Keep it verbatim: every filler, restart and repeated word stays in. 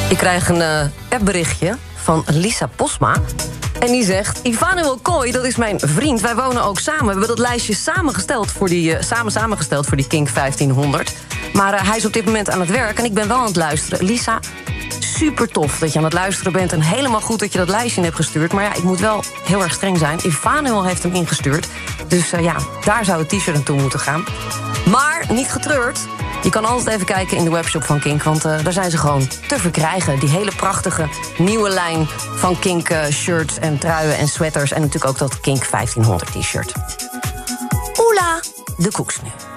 Ik krijg een uh, appberichtje van Lisa Posma. En die zegt, Ivanuel Kooi, dat is mijn vriend. Wij wonen ook samen. We hebben dat lijstje samengesteld voor die, uh, samen samengesteld voor die Kink vijftienhonderd. Maar uh, hij is op dit moment aan het werk en ik ben wel aan het luisteren. Lisa, super tof dat je aan het luisteren bent. En helemaal goed dat je dat lijstje in hebt gestuurd. Maar ja, ik moet wel heel erg streng zijn. Ivanuel heeft hem ingestuurd. Dus uh, ja, daar zou het t-shirt naartoe moeten gaan. Maar niet getreurd. Je kan altijd even kijken in de webshop van Kink, want uh, daar zijn ze gewoon te verkrijgen. Die hele prachtige nieuwe lijn van Kink uh, shirts en truien en sweaters. En natuurlijk ook dat Kink vijftienhonderd t-shirt. Oela, de koeks nu.